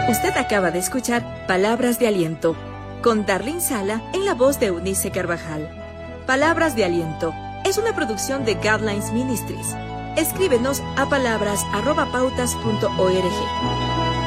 Usted acaba de escuchar Palabras de Aliento, con Darlene Sala en la voz de Eunice Carvajal. Palabras de Aliento es una producción de Guidelines Ministries. Escríbenos a palabras@pautas.org.